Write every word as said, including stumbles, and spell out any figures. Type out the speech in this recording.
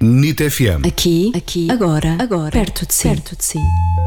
NIT F M. Aqui, aqui, agora, agora, perto de si, perto de si.